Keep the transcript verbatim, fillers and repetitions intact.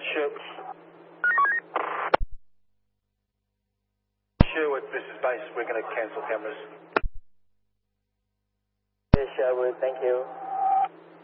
Sherwood. Sherwood, this is base. We're going to cancel cameras. Sherwood, thank you.